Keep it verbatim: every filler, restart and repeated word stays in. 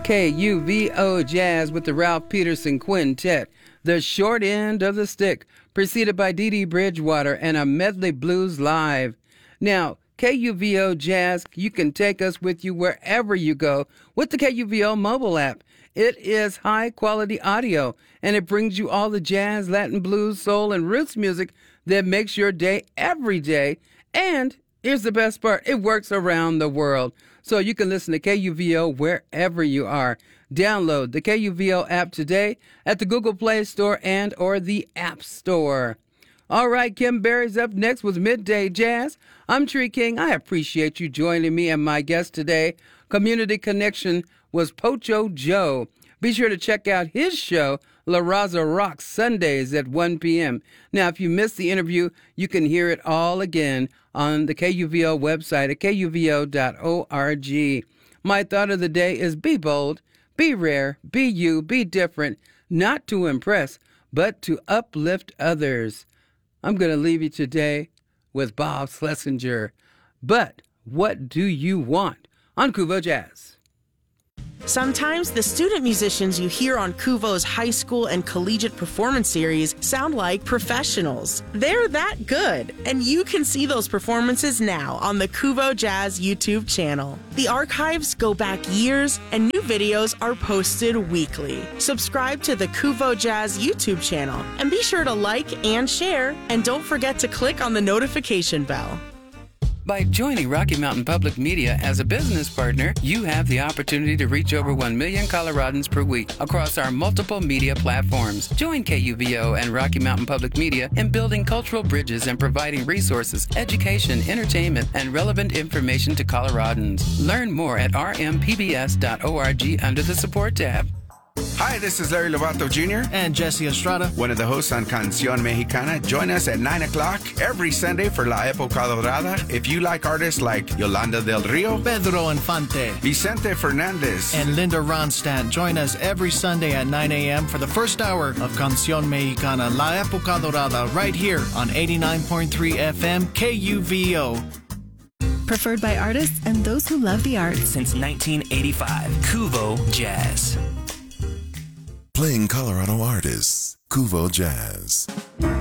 K U V O Jazz with the Ralph Peterson Quintet, The Short End of the Stick, preceded by Dee Dee Bridgewater and a medley blues live. Now, K U V O Jazz, you can take us with you wherever you go with the K U V O mobile app. It is high-quality audio, and it brings you all the jazz, Latin, blues, soul, and roots music that makes your day every day. And here's the best part. It works around the world. So you can listen to K U V O wherever you are. Download the K U V O app today at the Google Play Store and or the App Store. All right, Kim Berry's up next with Midday Jazz. I'm Tree King. I appreciate you joining me and my guest today. Community Connection was Pocho Joe. Be sure to check out his show, La Raza Rocks, Sundays at one p.m. Now, if you missed the interview, you can hear it all again on the K U V O website at K U V O dot org. My thought of the day is be bold, be rare, be you, be different, not to impress, but to uplift others. I'm going to leave you today with Bob Schlesinger. But what do you want on Kuvo Jazz? Sometimes the student musicians you hear on Kuvo's high school and collegiate performance series sound like professionals. They're that good, and you can see those performances now on the Kuvo Jazz YouTube channel. The archives go back years, and new videos are posted weekly. Subscribe to the Kuvo Jazz YouTube channel, and be sure to like and share, and don't forget to click on the notification bell. By joining Rocky Mountain Public Media as a business partner, you have the opportunity to reach over one million Coloradans per week across our multiple media platforms. Join K U V O and Rocky Mountain Public Media in building cultural bridges and providing resources, education, entertainment, and relevant information to Coloradans. Learn more at r m p b s dot org under the support tab. Hi, this is Larry Lovato Junior and Jesse Estrada, one of the hosts on Canción Mexicana. Join us at nine o'clock every Sunday for La Época Dorada. If you like artists like Yolanda del Rio, Pedro Infante, Vicente Fernandez, and Linda Ronstadt, join us every Sunday at nine a.m. for the first hour of Canción Mexicana, La Época Dorada, right here on eighty-nine point three F M K U V O. Preferred by artists and those who love the arts. Since nineteen eighty-five, Kuvo Jazz. Playing Colorado artists, Kuvo Jazz.